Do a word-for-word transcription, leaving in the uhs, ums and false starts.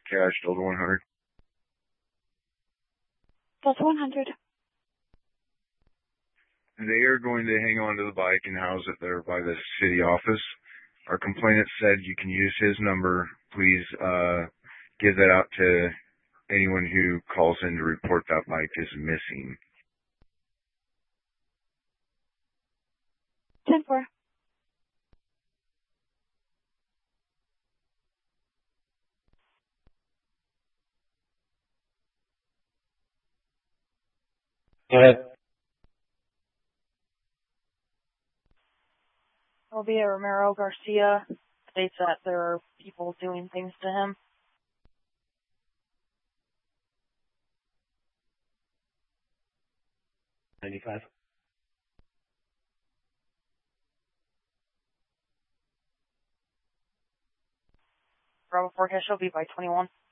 cash, Delta one hundred. Delta one hundred. They are going to hang on to the bike and house it there by the city office. Our complainant said you can use his number. Please uh, give that out to anyone who calls in to report that bike is missing. ten four. Go ahead. Albia Romero Garcia states that there are people doing things to him. ninety-five. Bravo forecast shall be by twenty-one.